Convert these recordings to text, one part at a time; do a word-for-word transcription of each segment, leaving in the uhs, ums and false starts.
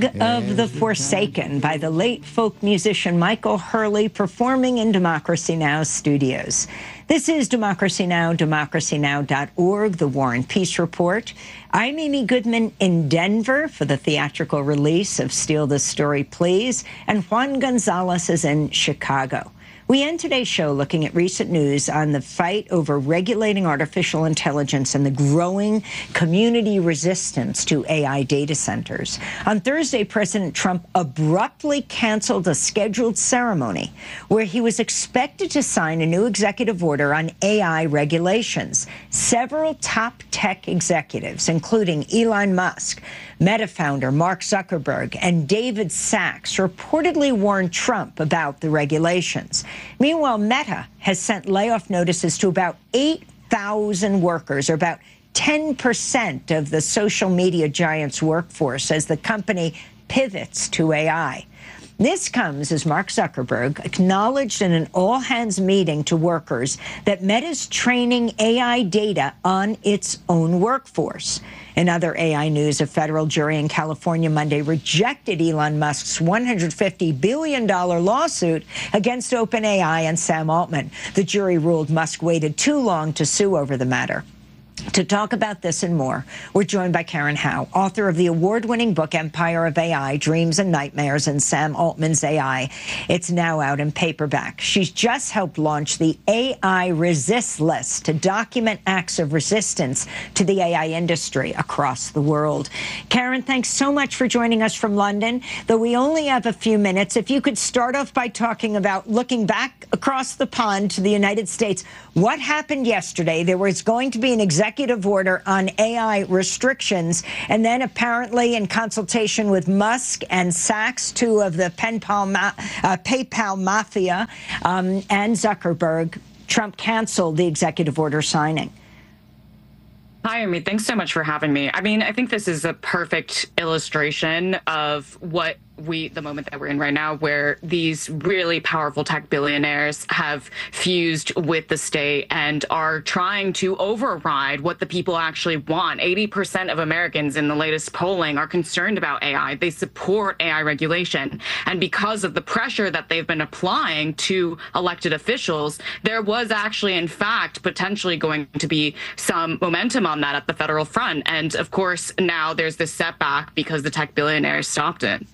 Flag of the Forsaken by the late folk musician Michael Hurley, performing in Democracy Now! Studios. This is Democracy Now!, democracy now dot org, the War and Peace Report. I'm Amy Goodman in Denver for the theatrical release of Steal This Story, Please, and Juan Gonzalez is in Chicago. We end today's show looking at recent news on the fight over regulating artificial intelligence and the growing community resistance to A I data centers. On Thursday, President Trump abruptly canceled a scheduled ceremony where he was expected to sign a new executive order on A I regulations. Several top tech executives, including Elon Musk, Meta founder Mark Zuckerberg, and David Sacks, reportedly warned Trump about the regulations. Meanwhile, Meta has sent layoff notices to about eight thousand workers, or about ten percent of the social media giant's workforce, as the company pivots to A I. This comes as Mark Zuckerberg acknowledged in an all-hands meeting to workers that Meta's training A I data on its own workforce. In other A I news, a federal jury in California Monday rejected Elon Musk's one hundred fifty billion dollars lawsuit against OpenAI and Sam Altman. The jury ruled Musk waited too long to sue over the matter. To talk about this and more, we're joined by Karen Hao, author of the award-winning book Empire of A I, Dreams and Nightmares in Sam Altman's A I. It's now out in paperback. She's just helped launch the A I Resist List to document acts of resistance to the A I industry across the world. Karen, thanks so much for joining us from London. Though we only have a few minutes, if you could start off by talking about looking back across the pond to the United States. What happened yesterday? There was going to be an executive order on A I restrictions, and then apparently in consultation with Musk and Sacks, two of the pen pal ma uh, PayPal mafia, um, and Zuckerberg, Trump canceled the executive order signing. Hi, Amy. Thanks so much for having me. I mean, I think this is a perfect illustration of what we, the moment that we're in right now, where these really powerful tech billionaires have fused with the state and are trying to override what the people actually want. eighty percent of Americans in the latest polling are concerned about A I. They support A I regulation. And because of the pressure that they've been applying to elected officials, there was actually, in fact, potentially going to be some momentum on that at the federal front. And of course, now there's this setback because the tech billionaires stopped it.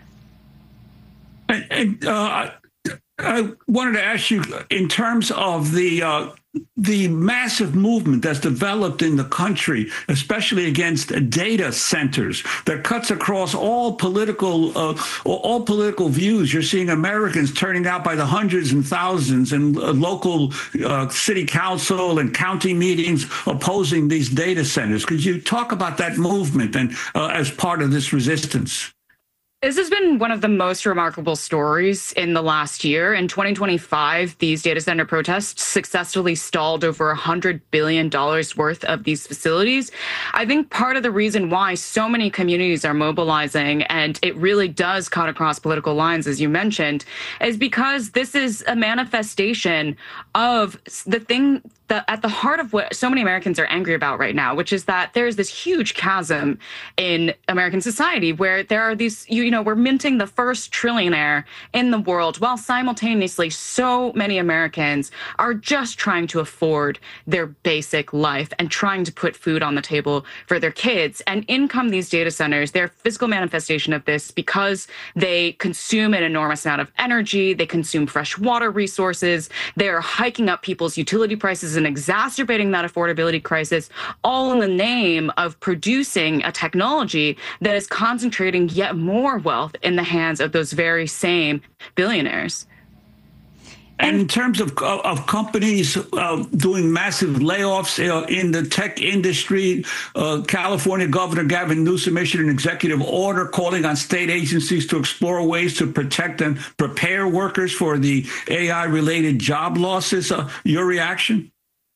And, uh, I wanted to ask you, in terms of the uh, the massive movement that's developed in the country, especially against data centers, that cuts across all political uh, all political views. You're seeing Americans turning out by the hundreds and thousands in uh, local uh, city council and county meetings opposing these data centers. Could you talk about that movement and uh, as part of this resistance? This has been one of the most remarkable stories in the last year. In twenty twenty-five, these data center protests successfully stalled over one hundred billion dollars worth of these facilities. I think part of the reason why so many communities are mobilizing, and it really does cut across political lines, as you mentioned, is because this is a manifestation of the thing that at the heart of what so many Americans are angry about right now, which is that there's this huge chasm in American society where there are these, you, you know, we're minting the first trillionaire in the world while simultaneously so many Americans are just trying to afford their basic life and trying to put food on the table for their kids. And in come these data centers. They're a physical manifestation of this because they consume an enormous amount of energy. They consume fresh water resources. They're hiking up people's utility prices and exacerbating that affordability crisis, all in the name of producing a technology that is concentrating yet more wealth in the hands of those very same billionaires. And in terms of of companies uh, doing massive layoffs uh, in the tech industry, uh, California Governor Gavin Newsom issued an executive order calling on state agencies to explore ways to protect and prepare workers for the A I-related job losses. Uh, your reaction?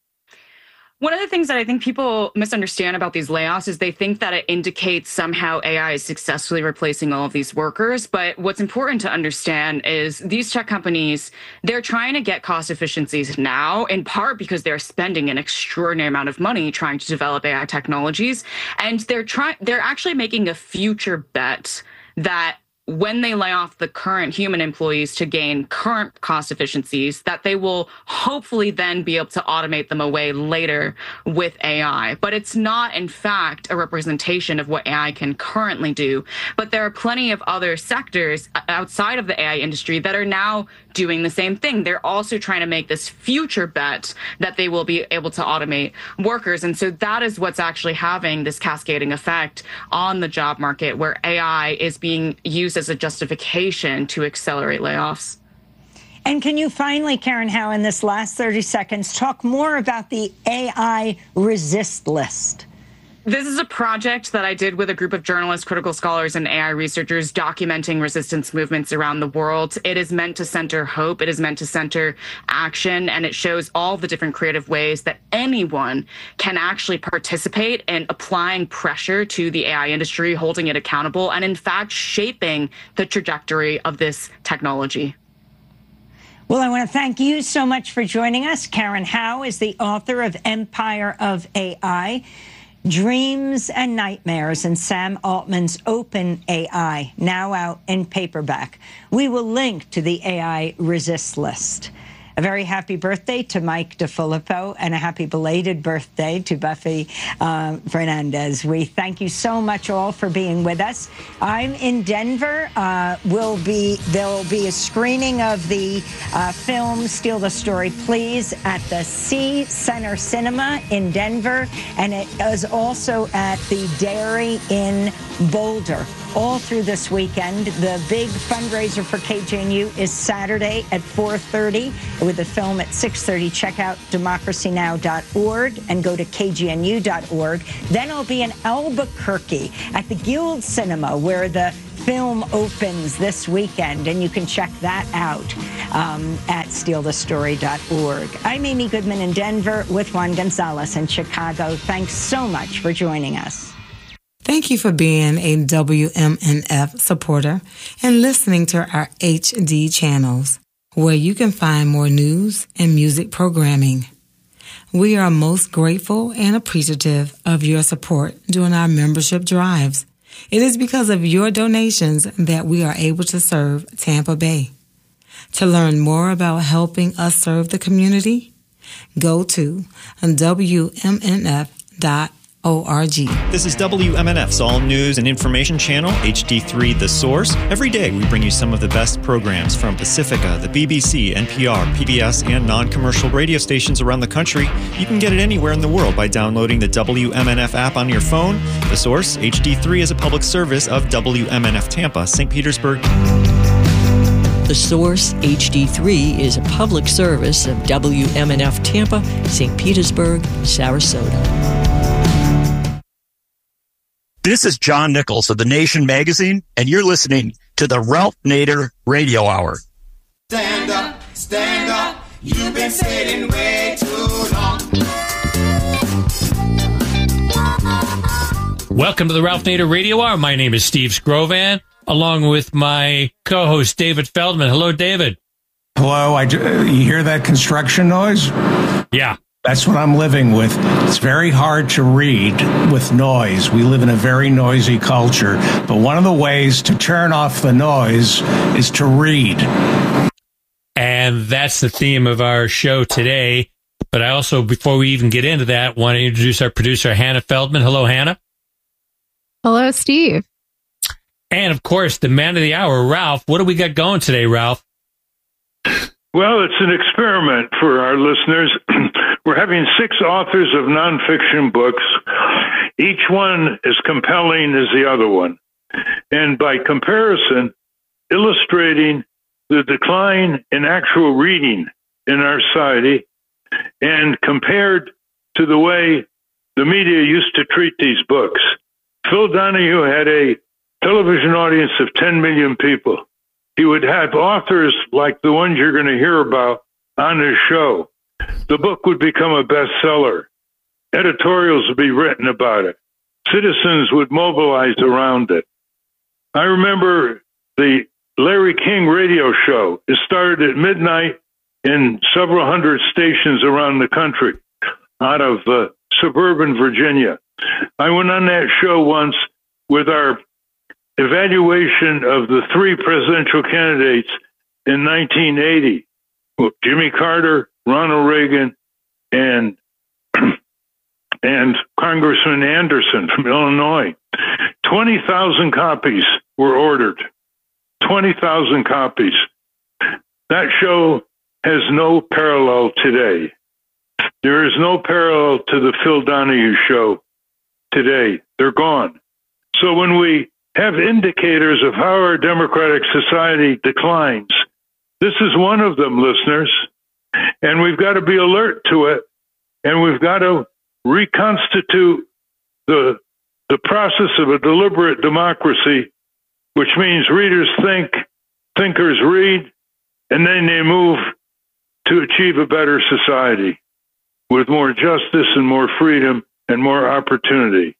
One of the things that I think people misunderstand about these layoffs is they think that it indicates somehow A I is successfully replacing all of these workers. But what's important to understand is these tech companies, they're trying to get cost efficiencies now, in part because they're spending an extraordinary amount of money trying to develop A I technologies. And they're trying, they're actually making a future bet that when they lay off the current human employees to gain current cost efficiencies, that they will hopefully then be able to automate them away later with A I. But it's not, in fact, a representation of what A I can currently do. But there are plenty of other sectors outside of the A I industry that are now doing the same thing. They're also trying to make this future bet that they will be able to automate workers. And so that is what's actually having this cascading effect on the job market, where A I is being used as a justification to accelerate layoffs. And can you finally, Karen Howe, in this last thirty seconds, talk more about the A I resist list? This is a project that I did with a group of journalists, critical scholars, and A I researchers documenting resistance movements around the world. It is meant to center hope. It is meant to center action, and it shows all the different creative ways that anyone can actually participate in applying pressure to the A I industry, holding it accountable, and in fact, shaping the trajectory of this technology. Well, I want to thank you so much for joining us. Karen Howe is the author of Empire of A I, Dreams and Nightmares, and Sam Altman's Open A I, now out in paperback. We will link to the A I resist list. A very happy birthday to Mike DeFilippo, and a happy belated birthday to Buffy uh, Fernandez. We thank you so much all for being with us. I'm in Denver. Uh, will be there will be a screening of the uh, film Steal the Story, Please at the C Center Cinema in Denver, and it is also at the Dairy in Boulder. All through this weekend. The big fundraiser for K G N U is Saturday at four thirty with the film at six thirty. Check out democracy now dot org and go to K G N U dot org. Then I'll be in Albuquerque at the Guild Cinema, where the film opens this weekend, and you can check that out um, at steal the story dot org. I'm Amy Goodman in Denver with Juan Gonzalez in Chicago. Thanks so much for joining us. Thank you for being a W M N F supporter and listening to our H D channels, where you can find more news and music programming. We are most grateful and appreciative of your support during our membership drives. It is because of your donations that we are able to serve Tampa Bay. To learn more about helping us serve the community, go to W M N F dot org. This is W M N F's all news and information channel, H D three The Source. Every day we bring you some of the best programs from Pacifica, the B B C, N P R, P B S, and non-commercial radio stations around the country. You can get it anywhere in the world by downloading the W M N F app on your phone. The Source, H D three, is a public service of W M N F Tampa, Saint Petersburg. The Source, H D three, is a public service of W M N F Tampa, Saint Petersburg, Sarasota. This is John Nichols of The Nation magazine, and you're listening to the Ralph Nader Radio Hour. Stand up, stand up, you've been sitting way too long. Welcome to the Ralph Nader Radio Hour. My name is Steve Scrovan, along with my co-host David Feldman. Hello, David. Hello. I, you hear that construction noise? Yeah. That's what I'm living with. It's very hard to read with noise. We live in a very noisy culture. But one of the ways to turn off the noise is to read. And that's the theme of our show today. But I also, before we even get into that, want to introduce our producer, Hannah Feldman. Hello, Hannah. Hello, Steve. And, of course, the man of the hour, Ralph. What do we got going today, Ralph? Well, it's an experiment for our listeners. We're having six authors of nonfiction books, each one as compelling as the other one, and by comparison, illustrating the decline in actual reading in our society and compared to the way the media used to treat these books. Phil Donahue had a television audience of ten million people. He would have authors like the ones you're going to hear about on his show. The book would become a bestseller. Editorials would be written about it. Citizens would mobilize around it. I remember the Larry King radio show. It started at midnight in several hundred stations around the country out of uh, suburban Virginia. I went on that show once with our evaluation of the three presidential candidates in nineteen eighty. Well, Jimmy Carter, Ronald Reagan, and and Congressman Anderson from Illinois. twenty thousand copies were ordered. twenty thousand copies. That show has no parallel today. There is no parallel to the Phil Donahue show today. They're gone. So when we have indicators of how our democratic society declines, this is one of them, listeners. And we've got to be alert to it. And we've got to reconstitute the, the process of a deliberate democracy, which means readers think, thinkers read, and then they move to achieve a better society with more justice and more freedom and more opportunity.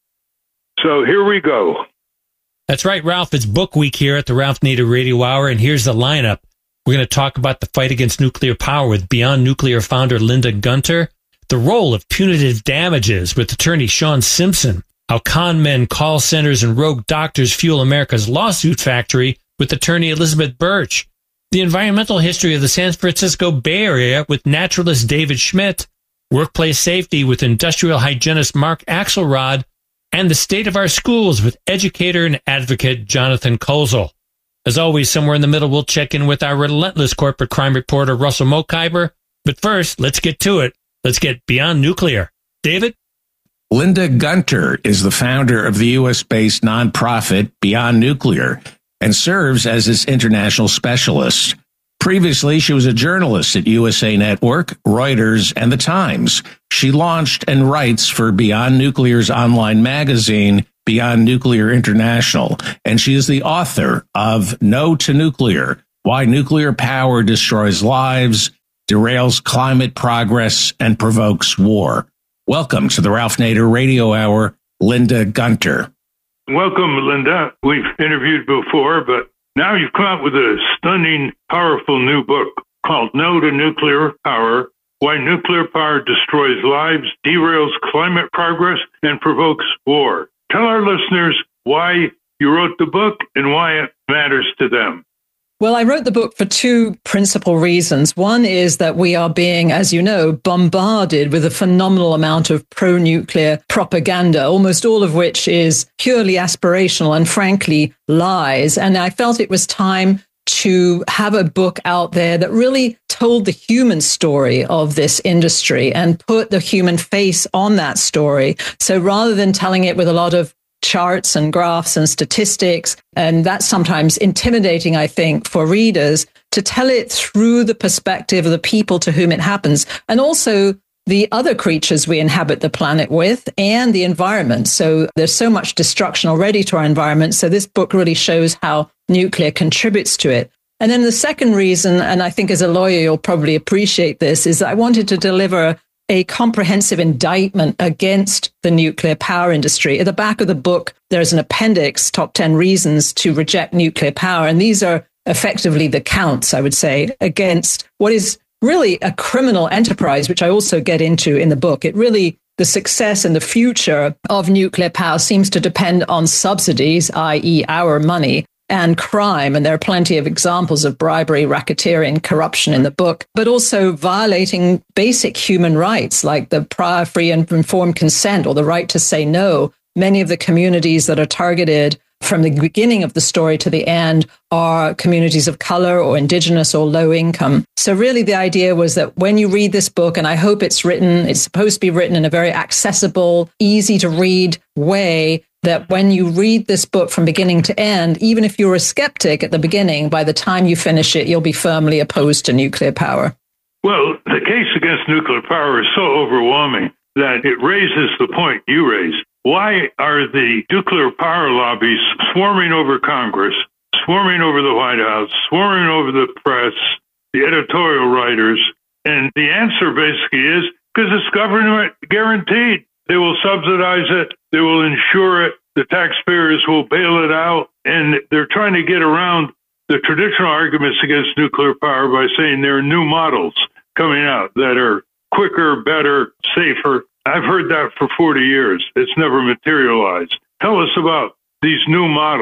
So here we go. That's right, Ralph. It's Book Week here at the Ralph Nader Radio Hour, and here's the lineup. We're going to talk about the fight against nuclear power with Beyond Nuclear founder Linda Gunter, the role of punitive damages with attorney Sean Simpson, how con men, call centers, and rogue doctors fuel America's lawsuit factory with attorney Elizabeth Birch, the environmental history of the San Francisco Bay Area with naturalist David Schmidt, workplace safety with industrial hygienist Mark Axelrod, and the state of our schools with educator and advocate Jonathan Kozel. As always, somewhere in the middle, we'll check in with our relentless corporate crime reporter, Russell Mokhiber. But first, let's get to it. Let's get Beyond Nuclear. David? Linda Gunter is the founder of the U S-based nonprofit Beyond Nuclear and serves as its international specialist. Previously, she was a journalist at U S A Network, Reuters, and The Times. She launched and writes for Beyond Nuclear's online magazine, Beyond Nuclear International, and she is the author of No to Nuclear, Why Nuclear Power Destroys Lives, Derails Climate Progress, and Provokes War. Welcome to the Ralph Nader Radio Hour, Linda Gunter. Welcome, Linda. We've interviewed before, but now you've come out with a stunning, powerful new book called No to Nuclear Power, Why Nuclear Power Destroys Lives, Derails Climate Progress, and Provokes War. Tell our listeners why you wrote the book and why it matters to them. Well, I wrote the book for two principal reasons. One is that we are being, as you know, bombarded with a phenomenal amount of pro-nuclear propaganda, almost all of which is purely aspirational and frankly lies. And I felt it was time to have a book out there that really told the human story of this industry and put the human face on that story. So rather than telling it with a lot of charts and graphs and statistics, and that's sometimes intimidating, I think, for readers, to tell it through the perspective of the people to whom it happens, and also the other creatures we inhabit the planet with and the environment. So there's so much destruction already to our environment. So this book really shows how nuclear contributes to it. And then the second reason, and I think as a lawyer, you'll probably appreciate this, is that I wanted to deliver a comprehensive indictment against the nuclear power industry. At the back of the book, there's an appendix, top ten reasons to reject nuclear power. And these are effectively the counts, I would say, against what is really a criminal enterprise, which I also get into in the book. It really, the success and the future of nuclear power seems to depend on subsidies, that is our money, and crime. And there are plenty of examples of bribery, racketeering, corruption in the book, but also violating basic human rights like the prior free and informed consent or the right to say no. Many of the communities that are targeted from the beginning of the story to the end are communities of color or indigenous or low income. So really the idea was that when you read this book, and I hope it's written, it's supposed to be written in a very accessible, easy to read way, that when you read this book from beginning to end, even if you're a skeptic at the beginning, by the time you finish it, you'll be firmly opposed to nuclear power. Well, the case against nuclear power is so overwhelming that it raises the point you raised. Why are the nuclear power lobbies swarming over Congress, swarming over the White House, swarming over the press, the editorial writers? And the answer basically is because it's government guaranteed. They will subsidize it. They will insure it. The taxpayers will bail it out. And they're trying to get around the traditional arguments against nuclear power by saying there are new models coming out that are quicker, better, safer. I've heard that for forty years. It's never materialized. Tell us about these new models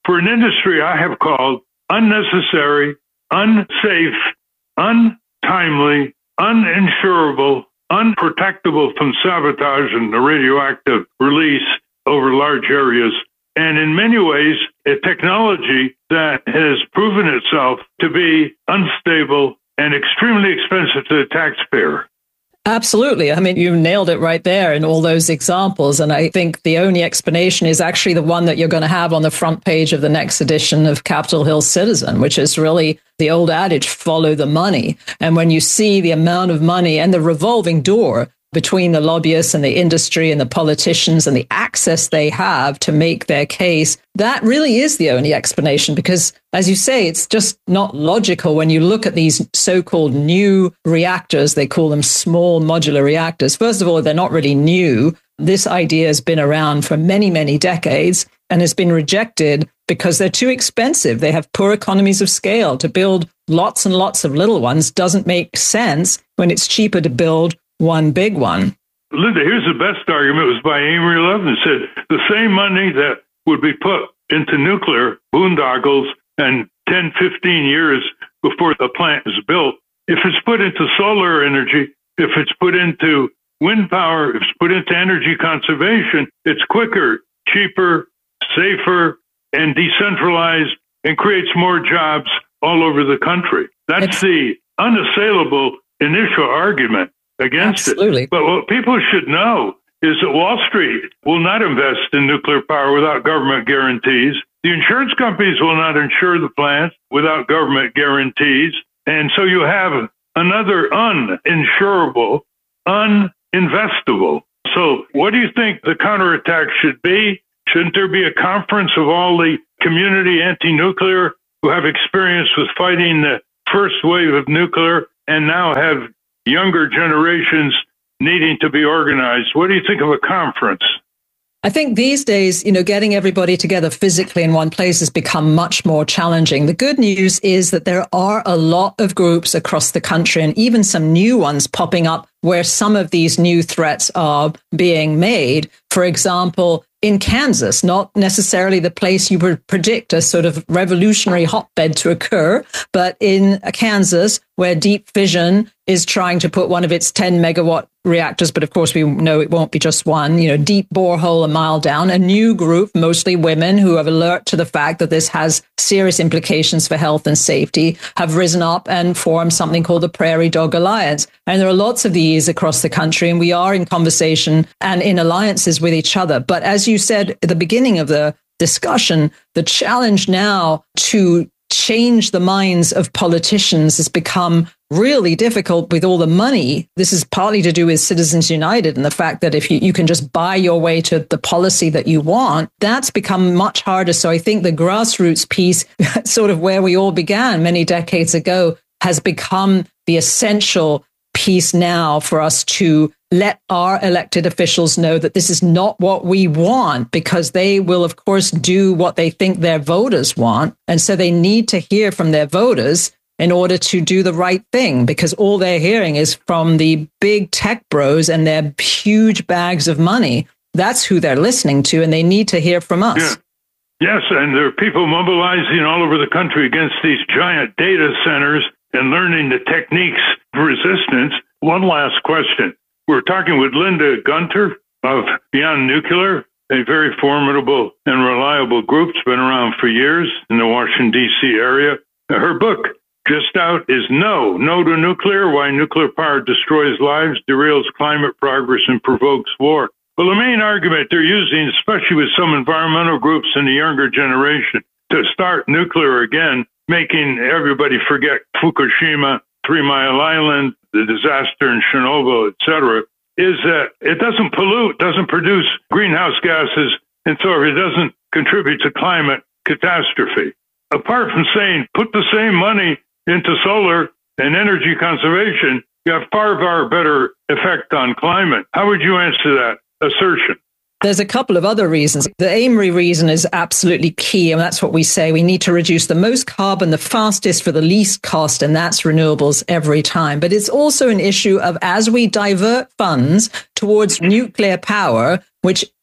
for an industry I have called unnecessary, unsafe, untimely, uninsurable, unprotectable from sabotage and the radioactive release over large areas, and in many ways, a technology that has proven itself to be unstable and extremely expensive to the taxpayer. Absolutely. I mean, you nailed it right there in all those examples. And I think the only explanation is actually the one that you're going to have on the front page of the next edition of Capitol Hill Citizen, which is really the old adage, follow the money. And when you see the amount of money and the revolving door between the lobbyists and the industry and the politicians and the access they have to make their case, that really is the only explanation. Because, as you say, it's just not logical when you look at these so-called new reactors. They call them small modular reactors. First of all, they're not really new. This idea has been around for many, many decades and has been rejected because they're too expensive. They have poor economies of scale. To build lots and lots of little ones doesn't make sense when it's cheaper to build one big one. Linda, here's the best argument. It was by Amory Lovins. It said the same money that would be put into nuclear boondoggles and ten, fifteen years before the plant is built, if it's put into solar energy, if it's put into wind power, if it's put into energy conservation, it's quicker, cheaper, safer, and decentralized, and creates more jobs all over the country. That's it's- the unassailable initial argument against Absolutely. it. But what people should know is that Wall Street will not invest in nuclear power without government guarantees. The insurance companies will not insure the plants without government guarantees. And so you have another uninsurable, uninvestable. So what do you think the counterattack should be? Shouldn't there be a conference of all the community anti-nuclear who have experience with fighting the first wave of nuclear and now have younger generations needing to be organized? What do you think of a conference? I think these days, you know, getting everybody together physically in one place has become much more challenging. The good news is that there are a lot of groups across the country and even some new ones popping up where some of these new threats are being made. For example, in Kansas, not necessarily the place you would predict a sort of revolutionary hotbed to occur, but in Kansas, where Deep Fission is trying to put one of its ten megawatt reactors, but of course we know it won't be just one, you know, deep borehole a mile down, a new group, mostly women who are alert to the fact that this has serious implications for health and safety, have risen up and formed something called the Prairie Dog Alliance. And there are lots of these across the country, and we are in conversation and in alliances with each other. But as you said at the beginning of the discussion, the challenge now to change the minds of politicians has become really difficult with all the money. This is partly to do with Citizens United and the fact that if you, you can just buy your way to the policy that you want, that's become much harder. So I think the grassroots piece, sort of where we all began many decades ago, has become the essential piece now for us to let our elected officials know that this is not what we want, because they will, of course, do what they think their voters want. And so they need to hear from their voters in order to do the right thing, because all they're hearing is from the big tech bros and their huge bags of money. That's who they're listening to, and they need to hear from us. Yeah. Yes, and there are people mobilizing all over the country against these giant data centers and learning the techniques of resistance. One last question. We're talking with Linda Gunter of Beyond Nuclear, a very formidable and reliable group. It's been around for years in the Washington, D C area. Her book, just out, is No, No to Nuclear, Why Nuclear Power Destroys Lives, Derails Climate Progress, and Provokes War. Well, the main argument they're using, especially with some environmental groups in the younger generation, to start nuclear again, making everybody forget Fukushima, Three Mile Island, the disaster in Chernobyl, et cetera, is that it doesn't pollute, doesn't produce greenhouse gases, and so it doesn't contribute to climate catastrophe. Apart from saying, put the same money into solar and energy conservation, you have far, far better effect on climate. How would you answer that assertion? There's a couple of other reasons. The Amory reason is absolutely key, and that's what we say. We need to reduce the most carbon the fastest for the least cost, and that's renewables every time. But it's also an issue of, as we divert funds towards nuclear power, which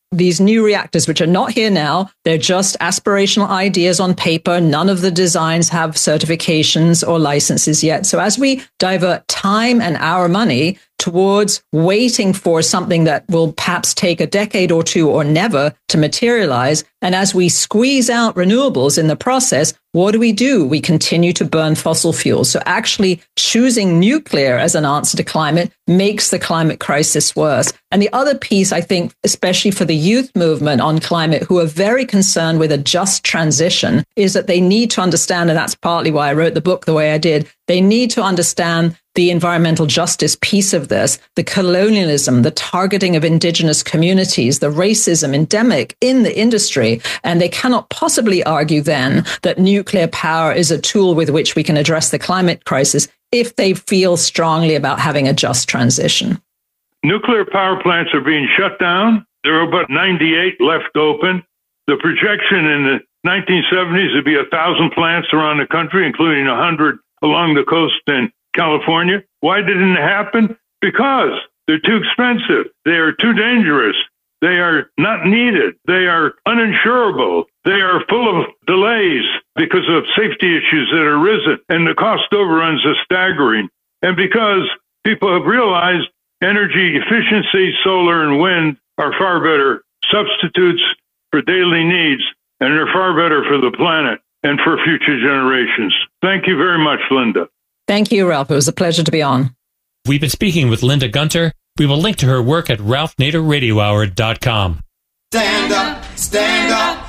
these new reactors, which are not here now. They're just aspirational ideas on paper. None of the designs have certifications or licenses yet. So as we divert time and our money towards waiting for something that will perhaps take a decade or two or never to materialize, and as we squeeze out renewables in the process, what do we do? We continue to burn fossil fuels. So actually choosing nuclear as an answer to climate makes the climate crisis worse. And the other piece, I think, especially for the youth movement on climate, who are very concerned with a just transition, is that they need to understand, and that's partly why I wrote the book the way I did, they need to understand the environmental justice piece of this, the colonialism, the targeting of indigenous communities, the racism endemic in the industry. And they cannot possibly argue then that nuclear power is a tool with which we can address the climate crisis if they feel strongly about having a just transition. Nuclear power plants are being shut down. There are about ninety-eight left open. The projection in the nineteen seventies would be one thousand plants around the country, including one hundred along the coast in California. Why didn't it happen? Because they're too expensive. They are too dangerous. They are not needed. They are uninsurable. They are full of delays because of safety issues that are risen, and the cost overruns are staggering. And because people have realized energy efficiency, solar and wind are far better substitutes for daily needs, and they're far better for the planet and for future generations. Thank you very much, Linda. Thank you, Ralph. It was a pleasure to be on. We've been speaking with Linda Gunter. We will link to her work at ralph nader radio hour dot com. Stand up, stand up.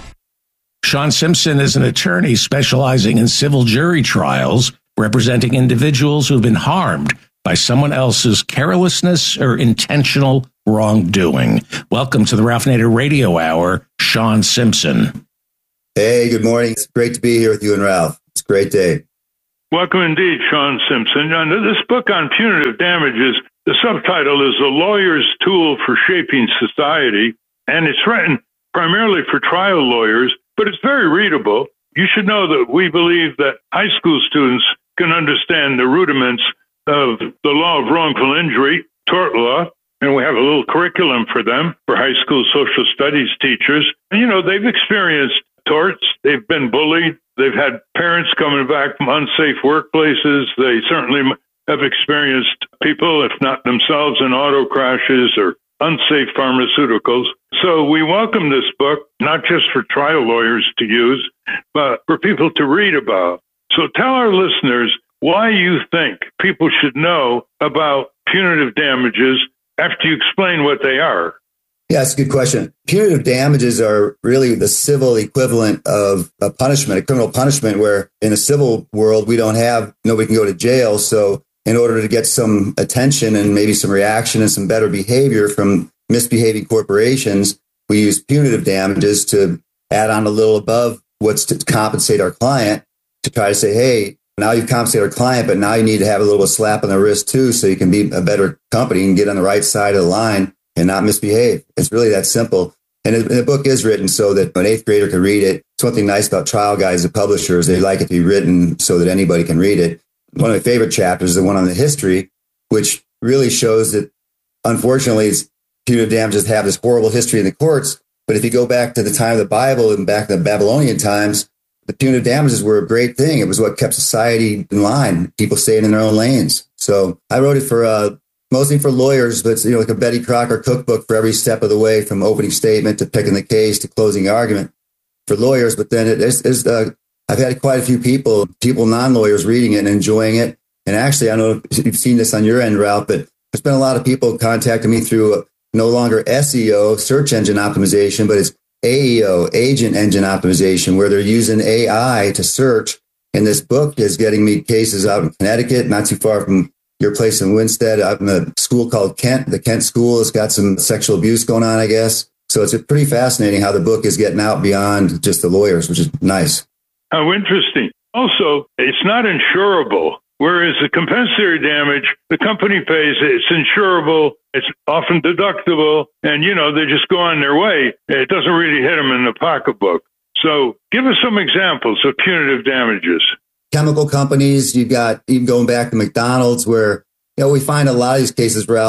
Sean Simpson is an attorney specializing in civil jury trials, representing individuals who have been harmed by someone else's carelessness or intentional wrongdoing. Welcome to the Ralph Nader Radio Hour, Sean Simpson. Hey, good morning. It's great to be here with you and Ralph. It's a great day. Welcome indeed, Sean Simpson. And this book on punitive damages, the subtitle is A Lawyer's Tool for Shaping Society, and it's written primarily for trial lawyers, but it's very readable. You should know that we believe that high school students can understand the rudiments of the law of wrongful injury, tort law, and we have a little curriculum for them, for high school social studies teachers. And, you know, they've experienced torts. They've been bullied. They've had parents coming back from unsafe workplaces. They certainly have experienced people, if not themselves, in auto crashes or unsafe pharmaceuticals. So we welcome this book, not just for trial lawyers to use, but for people to read about. So tell our listeners why you think people should know about punitive damages after you explain what they are. Yeah, that's a good question. Punitive damages are really the civil equivalent of a punishment, a criminal punishment, where in the civil world, we don't have, nobody can go to jail. So in order to get some attention and maybe some reaction and some better behavior from misbehaving corporations, we use punitive damages to add on a little above what's to compensate our client, to try to say, hey, now you've compensated our client, but now you need to have a little slap on the wrist too, so you can be a better company and get on the right side of the line and not misbehave. It's really that simple. And the book is written so that an eighth grader can read it. It's one thing nice about Trial Guides, the publishers, they like it to be written so that anybody can read it. One of my favorite chapters is the one on the history, which really shows that, unfortunately, punitive damages have this horrible history in the courts. But if you go back to the time of the Bible and back to the Babylonian times, the punitive damages were a great thing. It was what kept society in line, people staying in their own lanes. So I wrote it for uh, mostly for lawyers, but it's, you know, like a Betty Crocker cookbook for every step of the way, from opening statement to picking the case to closing argument for lawyers. But then it is, is uh, I've had quite a few people, people non-lawyers reading it and enjoying it. And actually, I don't know if you've seen this on your end, Ralph, but there's been a lot of people contacting me through uh, no longer S E O, search engine optimization, but it's A E O, agent engine optimization, where they're using A I to search. And this book is getting me cases out in Connecticut, not too far from your place in Winstead, out in a school called Kent. The Kent school has got some sexual abuse going on, I guess. So it's pretty fascinating how the book is getting out beyond just the lawyers, which is nice. How interesting. Also, it's not insurable, whereas the compensatory damage, the company pays, it's insurable, it's often deductible, and, you know, they just go on their way. It doesn't really hit them in the pocketbook. So give us some examples of punitive damages. Chemical companies, you've got, even going back to McDonald's, where, you know, we find a lot of these cases, Ralph, is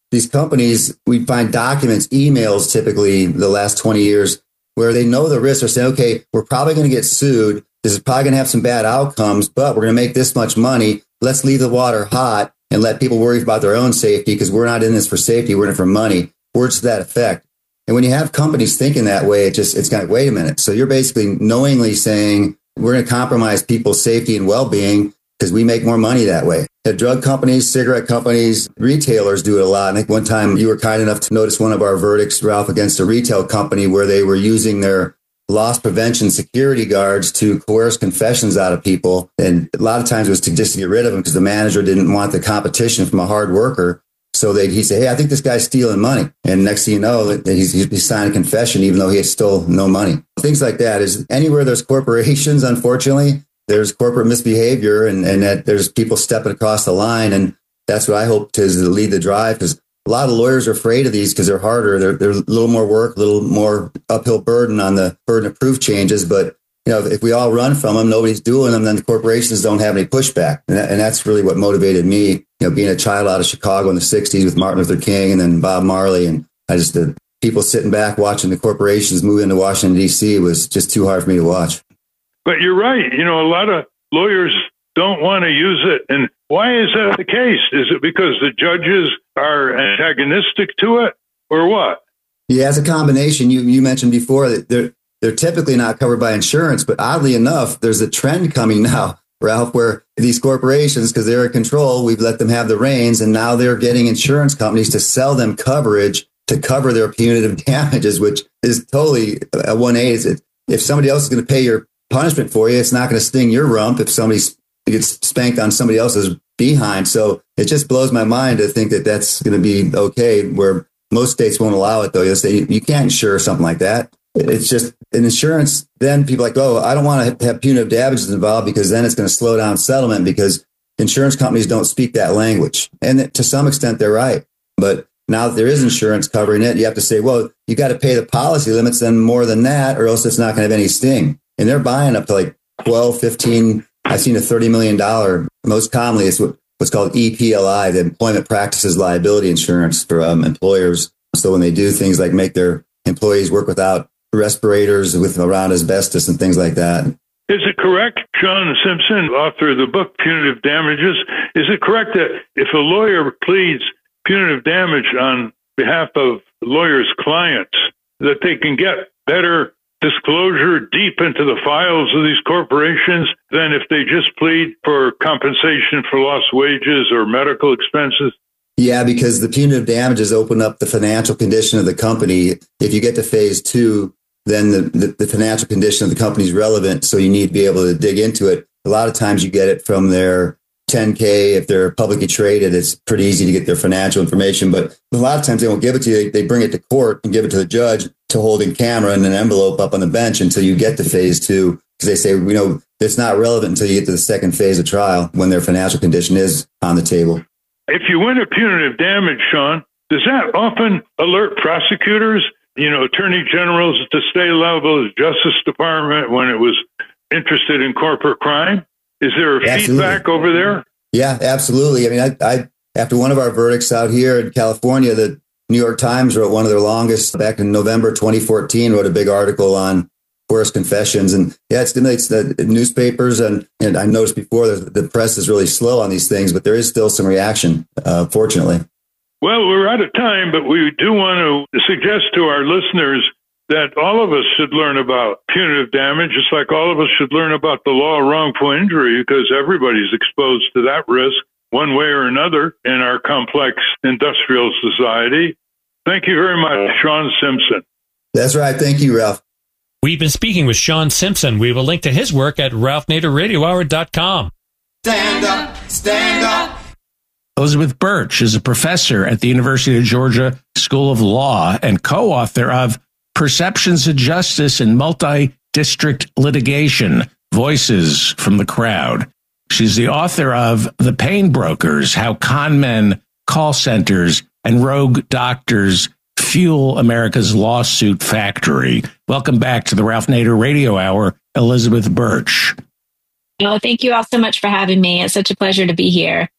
these companies, we find documents, emails typically the last twenty years where they know the risks. They're saying, okay, we're probably going to get sued. This is probably going to have some bad outcomes, but we're going to make this much money. Let's leave the water hot and let people worry about their own safety because we're not in this for safety. We're in it for money. Words to that effect. And when you have companies thinking that way, it just, it's kind of, wait a minute. So you're basically knowingly saying we're going to compromise people's safety and well-being because we make more money that way. The drug companies, cigarette companies, retailers do it a lot. I think one time you were kind enough to notice one of our verdicts, Ralph, against a retail company where they were using their loss prevention security guards to coerce confessions out of people. And a lot of times it was to just to get rid of them because the manager didn't want the competition from a hard worker. So they'd he'd say, hey, I think this guy's stealing money. And next thing you know, he's, he's signed a confession even though he stole no money. Things like that is anywhere there's corporations, unfortunately, there's corporate misbehavior and, and that there's people stepping across the line. And that's what I hope to, is to lead the drive, because a lot of lawyers are afraid of these because they're harder. They're, they're a little more work, a little more uphill burden on the burden of proof changes. But, you know, if we all run from them, nobody's doing them, then the corporations don't have any pushback. And, that, and that's really what motivated me, you know, being a child out of Chicago in the sixties with Martin Luther King and then Bob Marley. And I just, the people sitting back watching the corporations move into Washington, D C was just too hard for me to watch. But you're right. You know, a lot of lawyers don't want to use it. And why is that the case? Is it because the judges are antagonistic to it or what? Yeah, it's a combination. You you mentioned before that they're, they're typically not covered by insurance. But oddly enough, there's a trend coming now, Ralph, where these corporations, because they're in control, we've let them have the reins. And now they're getting insurance companies to sell them coverage to cover their punitive damages, which is totally a one eighty. If somebody else is going to pay your punishment for you, it's not going to sting your rump if somebody gets spanked on somebody else's behind. So it just blows my mind to think that that's going to be okay, where most states won't allow it, though. You'll say you can't insure something like that. It's just an insurance. Then people are like, oh, I don't want to have punitive damages involved because then it's going to slow down settlement because insurance companies don't speak that language. And to some extent, they're right. But now that there is insurance covering it, you have to say, well, you got to pay the policy limits then more than that, or else it's not going to have any sting. And they're buying up to like twelve, fifteen, I've seen a thirty million dollars. Most commonly, it's what's called E P L I, the Employment Practices Liability Insurance for um, employers. So when they do things like make their employees work without respirators with around asbestos and things like that. Is it correct, Sean Simpson, author of the book Punitive Damages, is it correct that if a lawyer pleads punitive damage on behalf of the lawyer's clients, that they can get better disclosure deep into the files of these corporations than if they just plead for compensation for lost wages or medical expenses? Yeah, because the punitive damages open up the financial condition of the company. If you get to phase two, then the, the, the financial condition of the company is relevant. So you need to be able to dig into it. A lot of times you get it from their ten K. If they're publicly traded, it's pretty easy to get their financial information. But a lot of times they won't give it to you. They bring it to court and give it to the judge to hold in camera and an envelope up on the bench until you get to phase two. Because they say, you know, it's not relevant until you get to the second phase of trial when their financial condition is on the table. If you win a punitive damage, Sean, does that often alert prosecutors, you know, attorney generals at the state level, the Justice Department, when it was interested in corporate crime? Is there absolutely. feedback over there? Yeah, absolutely. I mean, I, I after one of our verdicts out here in California, the New York Times wrote one of their longest back in November twenty fourteen, wrote a big article on coerced confessions. And yeah, it stimulates the newspapers. And, and I noticed before that the press is really slow on these things, but there is still some reaction, uh, fortunately. Well, we're out of time, but we do want to suggest to our listeners that all of us should learn about punitive damage, just like all of us should learn about the law of wrongful injury, because everybody's exposed to that risk one way or another in our complex industrial society. Thank you very much, Sean Simpson. That's right. Thank you, Ralph. We've been speaking with Sean Simpson. We have a link to his work at ralph nader radio hour dot com. Stand up, stand up. Elizabeth Birch is a professor at the University of Georgia School of Law and co-author of Perceptions of Justice in Multi-District Litigation, Voices from the Crowd. She's the author of The Pain Brokers, How Con Men, Call Centers, and Rogue Doctors Fuel America's Lawsuit Factory. Welcome back to the Ralph Nader Radio Hour, Elizabeth Birch. Oh, thank you all so much for having me. It's such a pleasure to be here.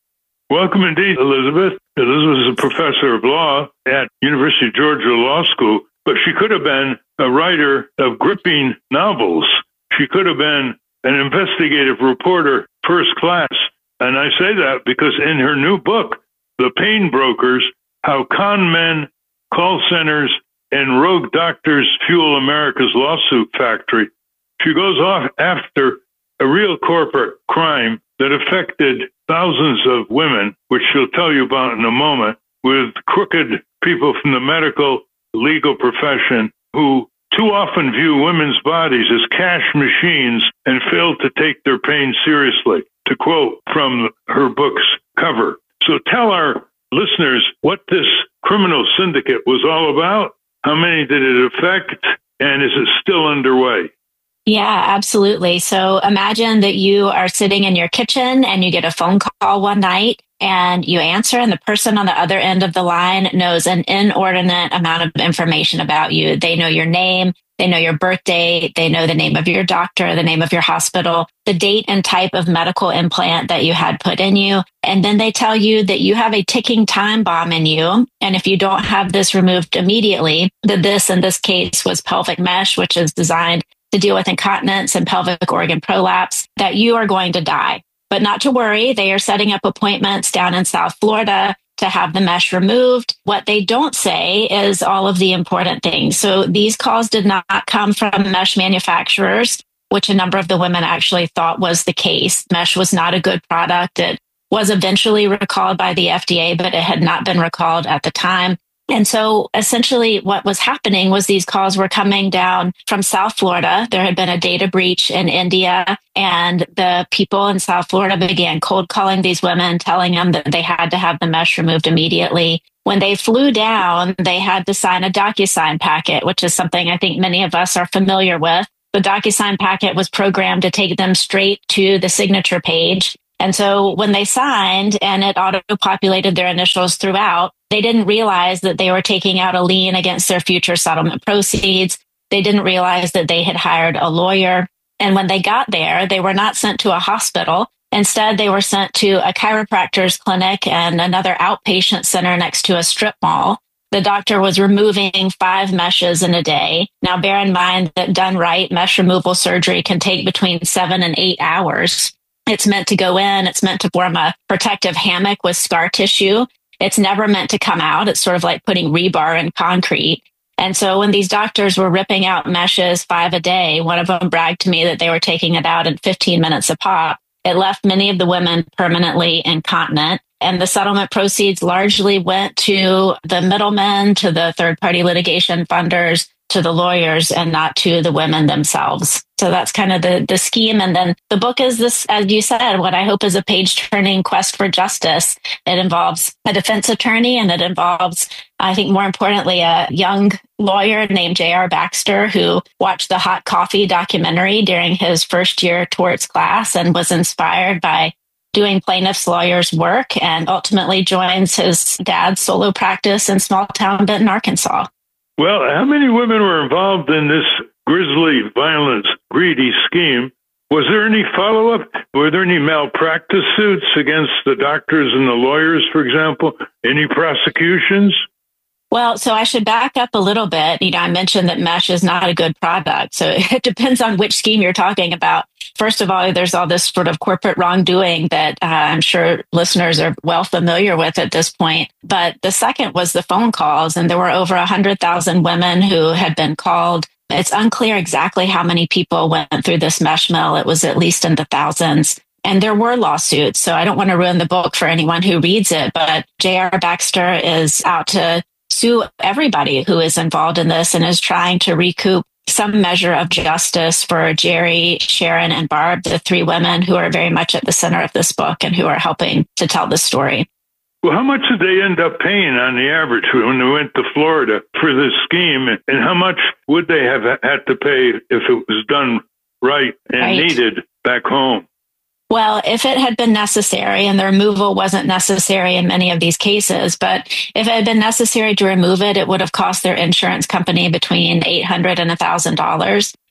Welcome indeed, Elizabeth. Elizabeth is a professor of law at University of Georgia Law School, but she could have been a writer of gripping novels. She could have been an investigative reporter first class. And I say that because in her new book, The Pain Brokers, How Con Men, Call Centers, and Rogue Doctors Fuel America's Lawsuit Factory, she goes off after a real corporate crime that affected thousands of women, which she'll tell you about in a moment, with crooked people from the medical legal profession who too often view women's bodies as cash machines and fail to take their pain seriously, to quote from her book's cover. So tell our listeners what this criminal syndicate was all about, how many did it affect, and is it still underway? Yeah, absolutely. So imagine that you are sitting in your kitchen and you get a phone call one night and you answer, and the person on the other end of the line knows an inordinate amount of information about you. They know your name, they know your birth date, they know the name of your doctor, the name of your hospital, the date and type of medical implant that you had put in you. And then they tell you that you have a ticking time bomb in you. And if you don't have this removed immediately, that this in this case was pelvic mesh, which is designed to deal with incontinence and pelvic organ prolapse, that you are going to die. But not to worry, they are setting up appointments down in South Florida to have the mesh removed. What they don't say is all of the important things. So these calls did not come from mesh manufacturers, which a number of the women actually thought was the case. Mesh was not a good product. It was eventually recalled by the F D A, but it had not been recalled at the time. And so essentially what was happening was these calls were coming down from South Florida. There had been a data breach in India, and the people in South Florida began cold calling these women, telling them that they had to have the mesh removed immediately. When they flew down, they had to sign a DocuSign packet, which is something I think many of us are familiar with. The DocuSign packet was programmed to take them straight to the signature page. And so when they signed and it auto-populated their initials throughout, they didn't realize that they were taking out a lien against their future settlement proceeds. They didn't realize that they had hired a lawyer. And when they got there, they were not sent to a hospital. Instead, they were sent to a chiropractor's clinic and another outpatient center next to a strip mall. The doctor was removing five meshes in a day. Now, bear in mind that done right, mesh removal surgery can take between seven and eight hours. It's meant to go in. It's meant to form a protective hammock with scar tissue. It's never meant to come out. It's sort of like putting rebar in concrete. And so when these doctors were ripping out meshes five a day, one of them bragged to me that they were taking it out in fifteen minutes a pop. It left many of the women permanently incontinent. And the settlement proceeds largely went to the middlemen, to the third-party litigation funders, to the lawyers, and not to the women themselves. So that's kind of the, the scheme. And then the book is this, as you said, what I hope is a page-turning quest for justice. It involves a defense attorney, and it involves, I think more importantly, a young lawyer named J R Baxter, who watched the Hot Coffee documentary during his first year torts class and was inspired by doing plaintiff's lawyers' work, and ultimately joins his dad's solo practice in small-town Benton, Arkansas. Well, how many women were involved in this grisly, violent, greedy scheme? Was there any follow-up? Were there any malpractice suits against the doctors and the lawyers, for example? Any prosecutions? Well, so I should back up a little bit. You know, I mentioned that mesh is not a good product. So it depends on which scheme you're talking about. First of all, there's all this sort of corporate wrongdoing that uh, I'm sure listeners are well familiar with at this point. But the second was the phone calls, and there were over one hundred thousand women who had been called. It's unclear exactly how many people went through this mesh mill. It was at least in the thousands. And there were lawsuits. So I don't want to ruin the book for anyone who reads it, but J R Baxter is out to sue everybody who is involved in this and is trying to recoup some measure of justice for Jerry, Sharon, and Barb, the three women who are very much at the center of this book and who are helping to tell the story. Well, how much did they end up paying on the average when they went to Florida for this scheme? And how much would they have had to pay if it was done right and right. needed back home? Well, if it had been necessary, and the removal wasn't necessary in many of these cases, but if it had been necessary to remove it, it would have cost their insurance company between eight hundred dollars and one thousand dollars.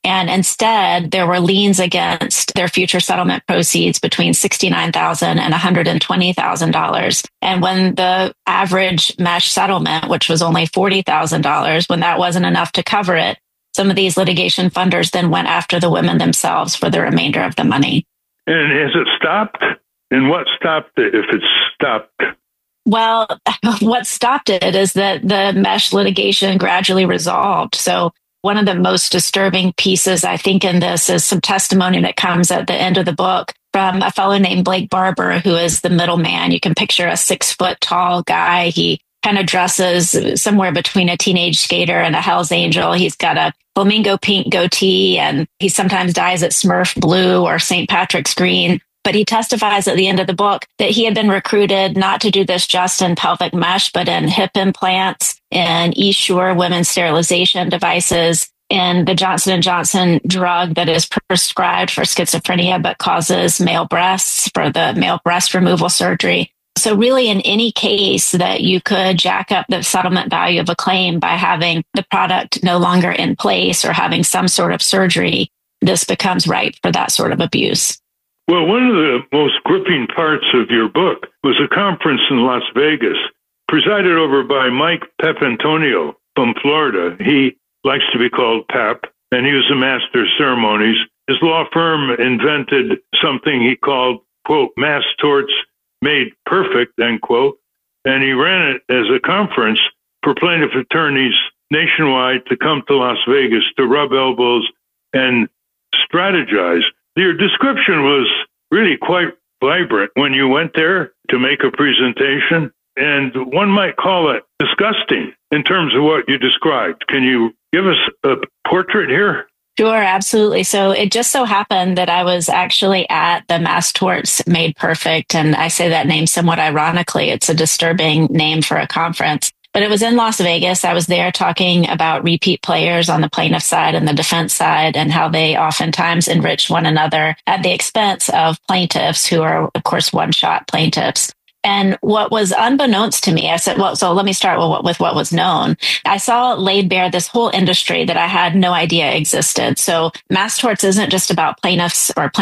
And instead, there were liens against their future settlement proceeds between sixty-nine thousand dollars and one hundred twenty thousand dollars. And when the average mesh settlement, which was only forty thousand dollars, when that wasn't enough to cover it, some of these litigation funders then went after the women themselves for the remainder of the money. And has it stopped? And what stopped it if it's stopped? Well, what stopped it is that the mesh litigation gradually resolved. So one of the most disturbing pieces, I think, in this is some testimony that comes at the end of the book from a fellow named Blake Barber, who is the middleman. You can picture a six foot tall guy. He kind of dresses somewhere between a teenage skater and a Hell's Angel. He's got a flamingo pink goatee, and he sometimes dyes it Smurf blue or Saint Patrick's green. But he testifies at the end of the book that he had been recruited not to do this just in pelvic mesh, but in hip implants, in Essure women's sterilization devices, in the Johnson and Johnson drug that is prescribed for schizophrenia but causes male breasts, for the male breast removal surgery. So really, in any case that you could jack up the settlement value of a claim by having the product no longer in place or having some sort of surgery, this becomes ripe for that sort of abuse. Well, one of the most gripping parts of your book was a conference in Las Vegas, presided over by Mike Papantonio from Florida. He likes to be called Pap, and he was a master of ceremonies. His law firm invented something he called, quote, mass torts made perfect, end quote, and he ran it as a conference for plaintiff attorneys nationwide to come to Las Vegas to rub elbows and strategize. Your description was really quite vibrant when you went there to make a presentation, and one might call it disgusting in terms of what you described. Can you give us a portrait here? Sure, absolutely. So it just so happened that I was actually at the Mass Torts Made Perfect, and I say that name somewhat ironically. It's a disturbing name for a conference. But it was in Las Vegas. I was there talking about repeat players on the plaintiff side and the defense side and how they oftentimes enrich one another at the expense of plaintiffs who are, of course, one-shot plaintiffs. And what was unbeknownst to me, I said, well, so let me start with what, with what was known. I saw laid bare this whole industry that I had no idea existed. So mass torts isn't just about plaintiffs or